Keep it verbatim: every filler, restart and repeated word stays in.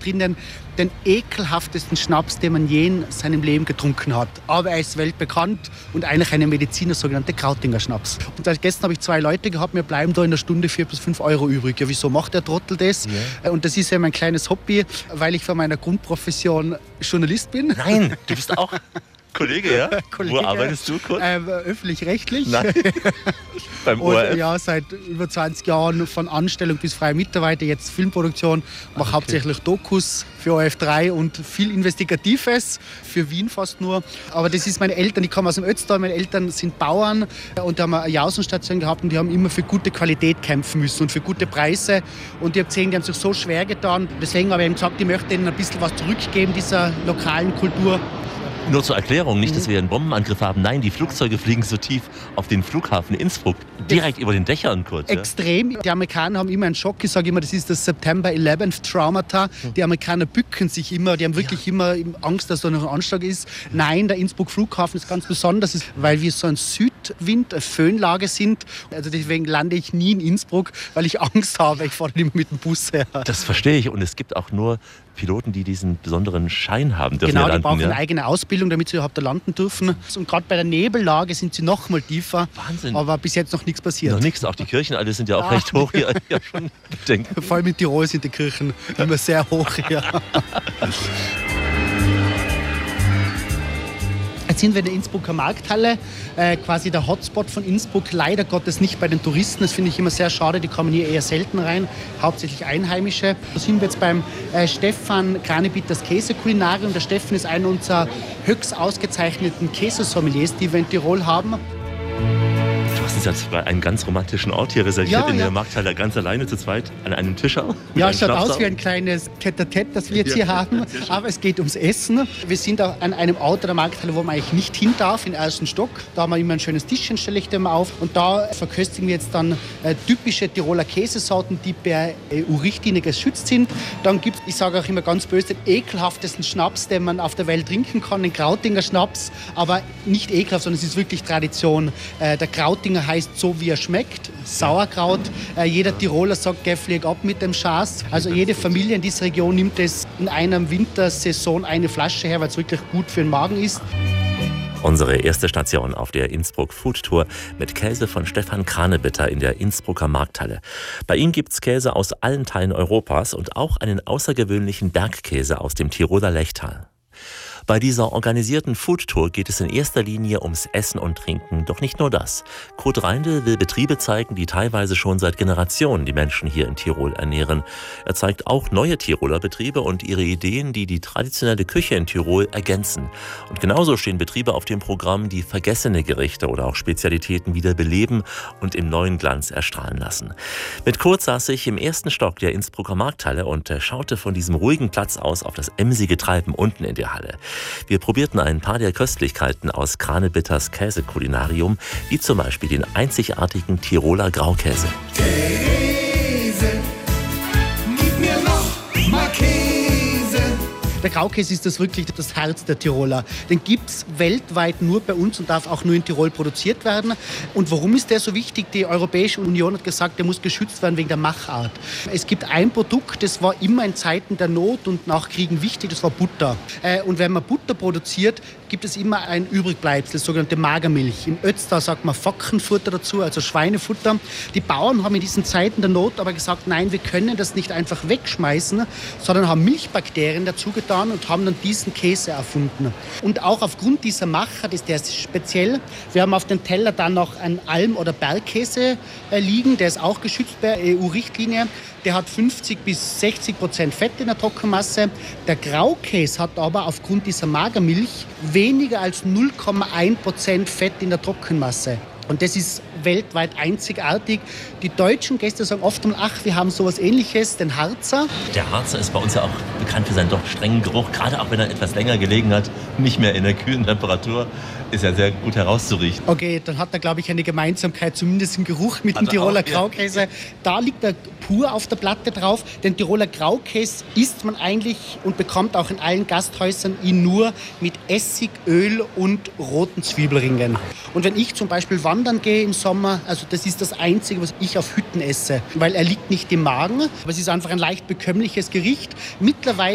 drinnen den ekelhaftesten Schnaps, den man je in seinem Leben getrunken hat. Aber er ist weltbekannt und eigentlich eine Mediziner, sogenannte Krautinger Schnaps. Und gestern habe ich zwei Leute gehabt, mir bleiben da in der Stunde vier bis fünf Euro übrig. Ja, wieso macht der Trottel das? Yeah. Und das ist ja mein kleines Hobby, weil ich von meiner Grundprofession Journalist bin. Nein, du bist auch Kollege, ja? Kollege, wo arbeitest du kurz? Ähm, öffentlich-rechtlich. Nein. Beim O R F? Und, ja, seit über zwanzig Jahren von Anstellung bis freie Mitarbeiter, jetzt Filmproduktion. Mache okay. hauptsächlich Dokus für O R F drei und viel Investigatives, für Wien fast nur. Aber das ist meine Eltern, ich komme aus dem Ötztal, meine Eltern sind Bauern und da haben eine Jausenstation gehabt und die haben immer für gute Qualität kämpfen müssen und für gute Preise. Und ich habe gesehen, die haben sich so schwer getan. Deswegen habe ich eben gesagt, ich möchte ihnen ein bisschen was zurückgeben, dieser lokalen Kultur. Nur zur Erklärung, nicht, dass wir einen Bombenangriff haben. Nein, die Flugzeuge fliegen so tief auf den Flughafen Innsbruck. Direkt über den Dächern kurz. Extrem. Ja? Die Amerikaner haben immer einen Schock. Ich sage immer, das ist das September elfte Traumata. Die Amerikaner bücken sich immer. Die haben wirklich ja. immer Angst, dass da noch ein Anschlag ist. Nein, der Innsbruck Flughafen ist ganz besonders, weil wir so ein Südwind, eine Föhnlage sind. Also deswegen lande ich nie in Innsbruck, weil ich Angst habe. Ich fahre immer mit dem Bus her. Das verstehe ich. Und es gibt auch nur Piloten, die diesen besonderen Schein haben, dürfen genau, ja landen, die brauchen ja? eine eigene Ausbildung, damit sie überhaupt da landen dürfen. Und gerade bei der Nebellage sind sie noch mal tiefer. Wahnsinn. Aber bis jetzt noch nichts passiert. Noch nichts, auch die Kirchen alle sind ja auch ja. recht hoch. Ja, ja, schon bedenken. Vor allem in Tirol sind die Kirchen immer sehr hoch. Ja. Jetzt sind wir in der Innsbrucker Markthalle, äh, quasi der Hotspot von Innsbruck. Leider Gottes nicht bei den Touristen, das finde ich immer sehr schade, die kommen hier eher selten rein, hauptsächlich Einheimische. Da sind wir jetzt beim äh, Stefan Kranebitters Käsekulinarium. Der Stefan ist einer unserer höchst ausgezeichneten Käsesommeliers, die wir in Tirol haben. Du hast uns ja einen ganz romantischen Ort hier reserviert, ja, in ja. der Markthalle, ganz alleine zu zweit an einem Tisch auch. Ja, es schaut aus wie ein kleines Tête-à-Tête, das wir jetzt hier ja, haben, aber es geht ums Essen. Wir sind auch an einem Ort der Markthalle, wo man eigentlich nicht hin darf, im ersten Stock. Da haben wir immer ein schönes Tischchen, stelle ich dir mal auf. Und da verköstigen wir jetzt dann äh, typische Tiroler Käsesorten, die per E U-Richtlinie geschützt sind. Dann gibt es, ich sage auch immer ganz böse, den ekelhaftesten Schnaps, den man auf der Welt trinken kann, den Krautinger Schnaps. Aber nicht ekelhaft, sondern es ist wirklich Tradition. Äh, der Krautinger heißt so, wie er schmeckt. Sauerkraut. Äh, jeder Tiroler sagt, geh, flieg ab mit dem Schaß. Also jede Familie in dieser Region nimmt es in einer Wintersaison eine Flasche her, weil es wirklich gut für den Magen ist. Unsere erste Station auf der Innsbruck Food Tour mit Käse von Stefan Kranebitter in der Innsbrucker Markthalle. Bei ihm gibt's Käse aus allen Teilen Europas und auch einen außergewöhnlichen Bergkäse aus dem Tiroler Lechtal. Bei dieser organisierten Foodtour geht es in erster Linie ums Essen und Trinken, doch nicht nur das. Kurt Reindl will Betriebe zeigen, die teilweise schon seit Generationen die Menschen hier in Tirol ernähren. Er zeigt auch neue Tiroler Betriebe und ihre Ideen, die die traditionelle Küche in Tirol ergänzen. Und genauso stehen Betriebe auf dem Programm, die vergessene Gerichte oder auch Spezialitäten wieder beleben und im neuen Glanz erstrahlen lassen. Mit Kurt saß ich im ersten Stock der Innsbrucker Markthalle und schaute von diesem ruhigen Platz aus auf das emsige Treiben unten in der Halle. Wir probierten ein paar der Köstlichkeiten aus Kranebitters Käsekulinarium, wie zum Beispiel den einzigartigen Tiroler Graukäse. Käse, gib mir noch mal Käse. Der Graukäse ist das wirklich das Herz der Tiroler. Den gibt es weltweit nur bei uns und darf auch nur in Tirol produziert werden. Und warum ist der so wichtig? Die Europäische Union hat gesagt, der muss geschützt werden wegen der Machart. Es gibt ein Produkt, das war immer in Zeiten der Not und nach Kriegen wichtig, das war Butter. Und wenn man Butter produziert, gibt es immer ein Übrigbleibsel, das sogenannte Magermilch. Im Ötztal sagt man Fockenfutter dazu, also Schweinefutter. Die Bauern haben in diesen Zeiten der Not aber gesagt, nein, wir können das nicht einfach wegschmeißen, sondern haben Milchbakterien dazu getan und haben dann diesen Käse erfunden. Und auch aufgrund dieser Machart ist der speziell. Wir haben auf dem Teller dann noch einen Alm- oder Bergkäse liegen, der ist auch geschützt per E U-Richtlinie. Der hat fünfzig bis sechzig Prozent Fett in der Trockenmasse. Der Graukäse hat aber aufgrund dieser Magermilch weniger als null Komma eins Prozent Fett in der Trockenmasse. Und das ist weltweit einzigartig. Die deutschen Gäste sagen oft, ach, wir haben sowas Ähnliches, den Harzer. Der Harzer ist bei uns ja auch bekannt für seinen doch strengen Geruch, gerade auch wenn er etwas länger gelegen hat, nicht mehr in der kühlen Temperatur, ist ja sehr gut herauszuriechen. Okay, dann hat er, glaube ich, eine Gemeinsamkeit, zumindest im Geruch mit dem Hat er Tiroler auch, ja. Graukäse. Da liegt er pur auf der Platte drauf. Den Tiroler Graukäse isst man eigentlich und bekommt auch in allen Gasthäusern ihn nur mit Essig, Öl und roten Zwiebelringen. Und wenn ich zum Beispiel wandern gehe im Sommer, also das ist das Einzige, was ich auf Hütten esse, weil er liegt nicht im Magen, aber es ist einfach ein leicht bekömmliches Gericht. Mittlerweile